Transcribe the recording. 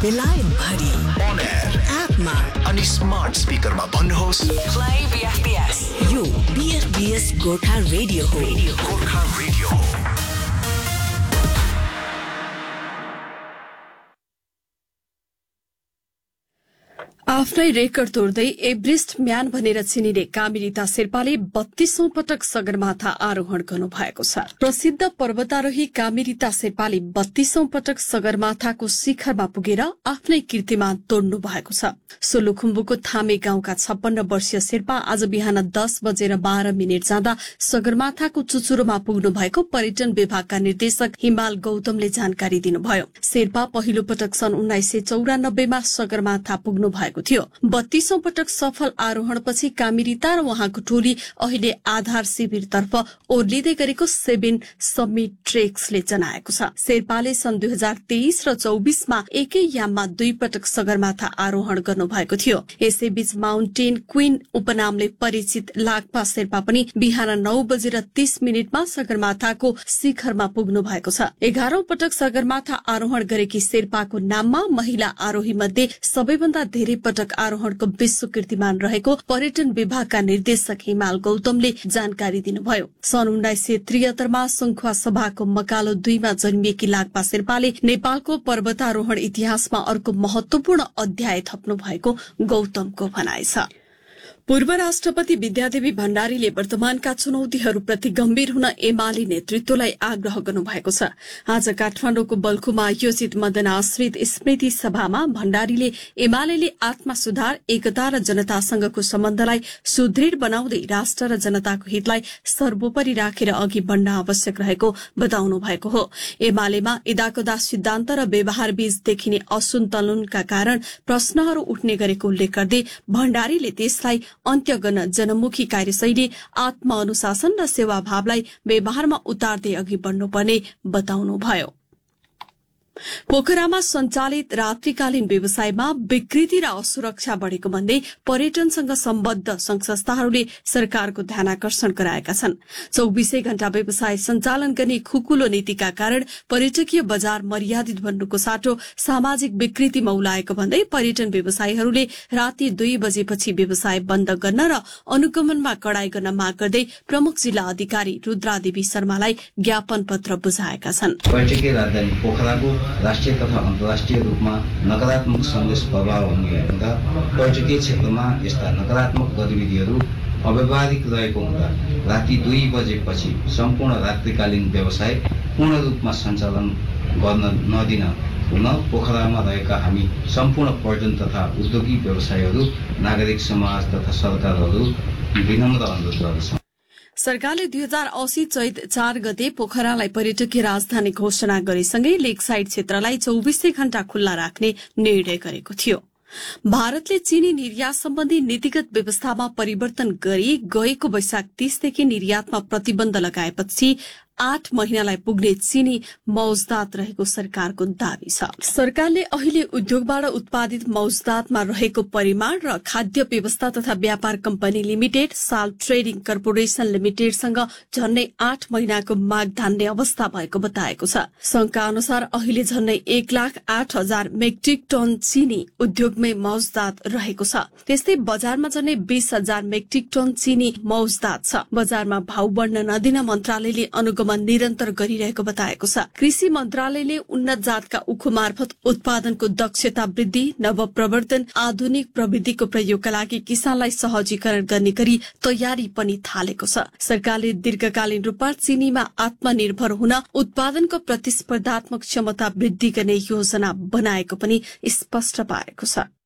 बेलायत भरि on air एपमा अनि स्मार्ट स्पिकरमा भन्नुहोस् Play BFBS. यो BFBS गोर्खा रेडियो हो. गोर्खा रेडियो। आफ्नै रेकर्ड तोड्दै एभरेस्ट म्यान भनेर चिनिने कामिरिता शेर्पाले 32औं पटक सगरमाथा आरोहण गर्नु भएको छ। प्रसिद्ध पर्वतारोही कामिरिता शेर्पाले 32औं पटक सगरमाथाको शिखरमा पुगेर आफ्नै कीर्तिमान तोड्नु भएको छ। सोलुखुम्बुको थामे गाउँका 56 वर्षीय शेर्पा आज बिहान 10:12 जाँदा सगरमाथाको चुचुरोमा पुग्नु भएको पर्यटन विभागका निर्देशक हिमाल गौतमले जानकारी दिनुभयो। शेर्पा पहिलो पटक सन् 1994 मा सगरमाथा पुग्नु भएको थियो। 32औं पटक सफल आरोहणपछि कामिरिता र उहाँको टोली अहिले आधार शिविरतर्फ ओर्लिँदै गरेको 7 समिट ट्रेक्सले जनाएको छ। शेर्पाले सन् 2023 र 24 मा एकै याममा 2 पटक सगरमाथा आरोहण गर्नु भएको थियो। यसैबीच माउन्टेन क्वीन उपनामले परिचित लाक्पा शेर्पा पनि बिहान 9:30 मा सगरमाथाको शिखरमा पुग्नु भएको छ। 11औं पटक सगरमाथा आरोहण गरेकी शेर्पाको नाममा महिला आरोही मध्ये सबैभन्दा धेरै पटक आरोहणको विश्व कीर्तिमान रहेको पर्यटन विभागका निर्देशक हिमाल गौतमले जानकारी दिनुभयो। सन् 1973 मा सुङखुवा सभाको मकालो 2 मा जन्मिएकी लाक्पा शेर्पाले नेपालको पर्वतारोहण इतिहासमा अर्को महत्वपूर्ण अध्याय थप्नु भएको गौतमको भनाइ छ। पूर्व राष्ट्रपति विद्यादेवी भण्डारीले वर्तमानका चुनौतीहरूप्रति गम्भीर हुन एमाले नेतृत्वलाई आग्रह गर्नुभएको छ। आज काठमाडौँको बल्खुमा आयोजित मदन आश्रित स्मृति सभामा भण्डारीले एमाले आत्मा सुधार, एकता र जनतासँगको सम्बन्धलाई सुदृढ़ बनाउँदै राष्ट्र र जनताको हितलाई सर्वोपरि राखेर अघि बढ्न आवश्यक रहेको बताउनु भएको हो। एमालेमा इदाकदा सिद्धान्त र व्यवहार बीच देखिने असन्तुलनका कारण प्रश्नहरू उठ्ने गरेको उल्लेख गर्दै भण्डारीले त्यसलाई अन्त्य गर्न जनमुखी कार्यशैली, आत्मअनुशासन र सेवाभावलाई व्यवहारमा उतार्दै अघि बढ्नुपर्ने बताउनुभयो। पोखरामा सञ्चालित रात्रिकालीन व्यवसायमा विकृति र असुरक्षा बढ़ेको भन्दै पर्यटनसँग सम्बद्ध संघ संस्थाहरूले सरकारको ध्यानाकर्षण गराएका छन्। 24 घण्टा व्यवसाय सञ्चालन गर्ने खुकुलो नीतिका कारण पर्यटकीय बजार मर्यादित बन्नुको साटो सामाजिक विकृति मौलाएको भन्दै पर्यटन व्यवसायीहरूले राति 2 बजेपछि व्यवसाय बन्द गर्न र अनुगमनमा कडाई गर्न माग गर्दै प्रमुख जिल्ला अधिकारी रुद्रादेवी शर्मालाई ज्ञापन पत्र बुझाएका छन्। पर्यटकीय राजधानी पोखराको राष्ट्रिय तथा अन्तर्राष्ट्रिय रूपमा नकारात्मक सन्देश प्रभाव हुँदा पर्यटकीय क्षेत्रमा यस्ता नकारात्मक गतिविधिहरू अव्यावहारिक रहेको हुँदा राति 2 बजेपछि सम्पूर्ण रात्रिकालीन व्यवसाय पूर्ण रूपमा सञ्चालन गर्न नदिन हुन पोखरामा रहेका हामी सम्पूर्ण पर्यटन तथा उद्योगिक व्यवसायहरू, नागरिक समाज तथा सरकारहरू विनम्र अनुरोध गर्दछौं। सरकारले 2080 चैत 4 गते पोखरालाई पर्यटकीय राजधानी घोषणा गरेसँगै लेक साइड क्षेत्रलाई 24 घण्टा खुल्ला राख्ने निर्णय गरेको थियो। भारतले चीनी निर्यात सम्बन्धी नीतिगत व्यवस्थामा परिवर्तन गरी गएको वैशाख 30 देखि निर्यातमा प्रतिबन्ध लगाएपछि 8 महिनालाई पुग्ने चीनी मौजदात रहेको सरकारको दावी छ। सरकारले अहिले उद्योगबाट उत्पादित मौजदातमा रहेको परिमाण र खाद्य व्यवस्था तथा व्यापार कम्पनी लिमिटेड, साल ट्रेडिङ कर्पोरेशन लिमिटेडसँग झन्नै 8 महिनाको माग धान्ने अवस्था भएको बताएको छ। संघका अनुसार अहिले झन्नै 1,08,000 मेट्रिक टन चीनी उद्योगमै मौजदात रहेको छ। त्यस्तै बजारमा झन्नै 20,000 मेट्रिक टन चीनी मौजदात छ। बजारमा भाव बढ्न नदिन मन्त्रालयले अनुगमन निरन्तर गरिरहेको बताएको छ। कृषि मन्त्रालयले उन्नत जातका उखु मार्फत उत्पादनको दक्षता वृद्धि, नवप्रवर्तन, आधुनिक प्रविधिको प्रयोगका लागि किसानलाई सहजीकरण गर्ने गरी तयारी पनि थालेको छ। सरकारले दीर्घकालीन रूपमा चीनीमा आत्मनिर्भर हुन उत्पादनको प्रतिस्पर्धात्मक क्षमता वृद्धि गर्ने योजना बनाएको पनि स्पष्ट पारेको छ।